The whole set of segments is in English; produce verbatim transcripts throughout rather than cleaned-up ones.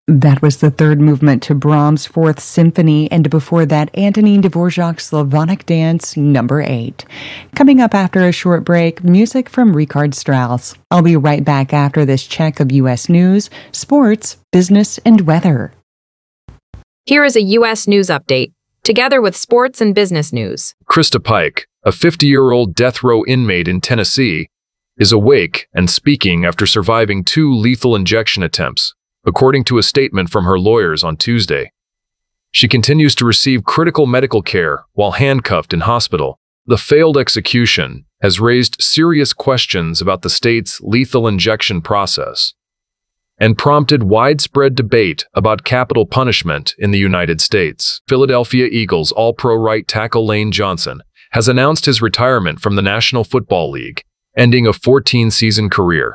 That was the third movement to Brahms' Fourth Symphony, and before that, Antonin Dvorak's Slavonic Dance Number eight. Coming up after a short break, music from Richard Strauss. I'll be right back after this check of U S news, sports, business, and weather. Here is a U S news update, together with sports and business news. Krista Pike, a fifty-year-old death row inmate in Tennessee, is awake and speaking after surviving two lethal injection attempts, according to a statement from her lawyers on Tuesday. She continues to receive critical medical care while handcuffed in hospital. The failed execution has raised serious questions about the state's lethal injection process and prompted widespread debate about capital punishment in the United States. Philadelphia Eagles All-Pro right tackle Lane Johnson has announced his retirement from the National Football League, ending a fourteen-season career.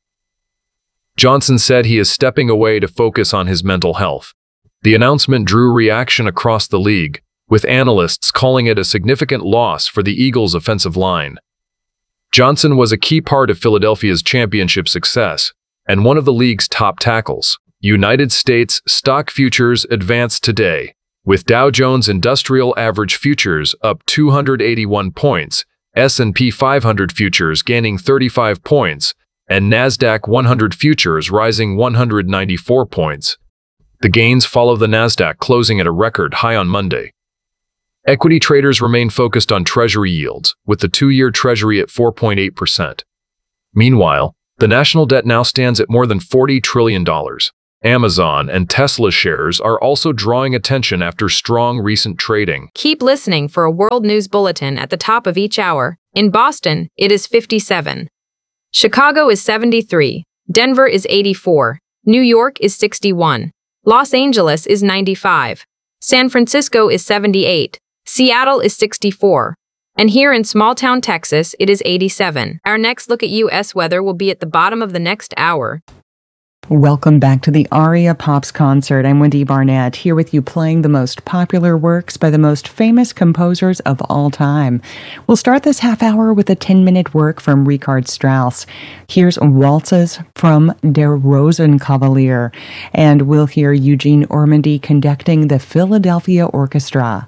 Johnson said he is stepping away to focus on his mental health. The announcement drew reaction across the league, with analysts calling it a significant loss for the Eagles' offensive line. Johnson was a key part of Philadelphia's championship success and one of the league's top tackles. United States stock futures advanced today, with Dow Jones Industrial Average futures up two hundred eighty-one points, S and P five hundred futures gaining thirty-five points, and NASDAQ one hundred futures rising one hundred ninety-four points. The gains follow the NASDAQ closing at a record high on Monday. Equity traders remain focused on Treasury yields, with the two-year Treasury at four point eight percent. Meanwhile, the national debt now stands at more than forty trillion dollars. Amazon and Tesla shares are also drawing attention after strong recent trading. Keep listening for a world news bulletin at the top of each hour. In Boston, it is fifty-seven. Chicago is seventy-three. Denver is eighty-four. New York is sixty-one. Los Angeles is ninety-five. San Francisco is seventy-eight. Seattle is sixty-four. And here in small-town Texas, it is eighty-seven. Our next look at U S weather will be at the bottom of the next hour. Welcome back to the Aria Pops concert. I'm Wendy Barnett, here with you playing the most popular works by the most famous composers of all time. We'll start this half hour with a ten-minute work from Richard Strauss. Here's Waltzes from Der Rosenkavalier, and we'll hear Eugene Ormandy conducting the Philadelphia Orchestra.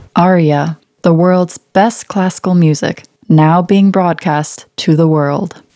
Aria, the world's best classical music, now being broadcast to the world.